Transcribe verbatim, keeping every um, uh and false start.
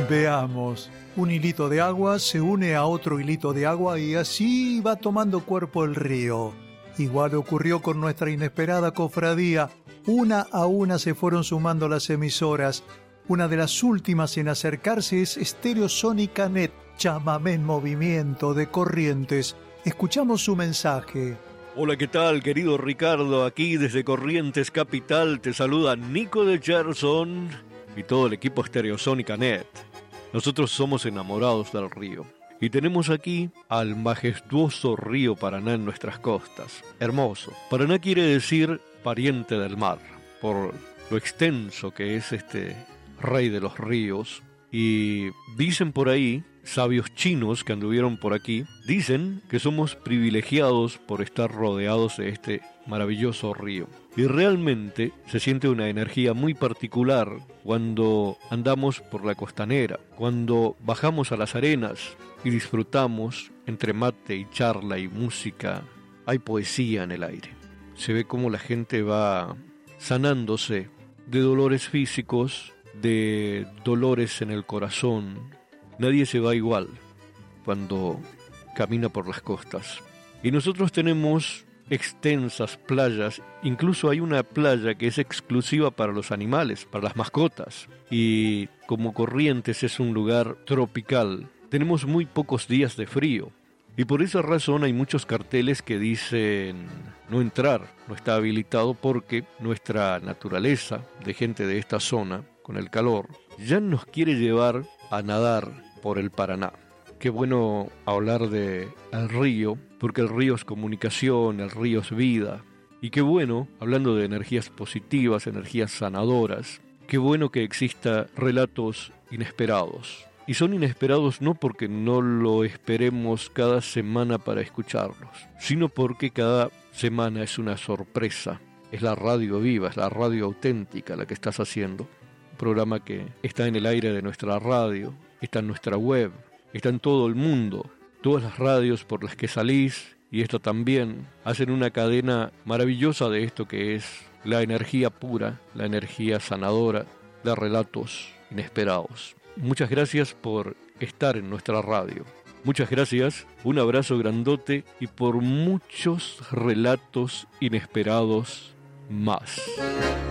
Veamos, un hilito de agua se une a otro hilito de agua y así va tomando cuerpo el río. Igual ocurrió con nuestra inesperada cofradía. Una a una se fueron sumando las emisoras. Una de las últimas en acercarse es Estéreo Sónica Net, chamamé en movimiento de Corrientes. Escuchamos su mensaje. Hola, ¿qué tal, querido Ricardo? Aquí desde Corrientes Capital te saluda Nico de Gerson y todo el equipo Estéreo Sónica Net. Nosotros somos enamorados del río y tenemos aquí al majestuoso río Paraná en nuestras costas. Hermoso. Paraná quiere decir pariente del mar, por lo extenso que es este rey de los ríos. Y dicen por ahí, sabios chinos que anduvieron por aquí, dicen que somos privilegiados por estar rodeados de este maravilloso río. Y realmente se siente una energía muy particular cuando andamos por la costanera, cuando bajamos a las arenas y disfrutamos entre mate y charla y música. Hay poesía en el aire. Se ve cómo la gente va sanándose de dolores físicos, de dolores en el corazón. Nadie se va igual cuando camina por las costas. Y nosotros tenemos extensas playas, incluso hay una playa que es exclusiva para los animales, para las mascotas. Y como Corrientes es un lugar tropical, tenemos muy pocos días de frío. Y por esa razón hay muchos carteles que dicen no entrar, no está habilitado porque nuestra naturaleza de gente de esta zona, con el calor, ya nos quiere llevar a nadar por el Paraná. Qué bueno hablar de el río, porque el río es comunicación, el río es vida. Y qué bueno, hablando de energías positivas, energías sanadoras, qué bueno que exista relatos inesperados. Y son inesperados no porque no lo esperemos cada semana para escucharlos, sino porque cada semana es una sorpresa. Es la radio viva, es la radio auténtica la que estás haciendo. Un programa que está en el aire de nuestra radio, está en nuestra web, está en todo el mundo. Todas las radios por las que salís, y esta también, hacen una cadena maravillosa de esto que es la energía pura, la energía sanadora de relatos inesperados. Muchas gracias por estar en nuestra radio. Muchas gracias, un abrazo grandote y por muchos relatos inesperados más.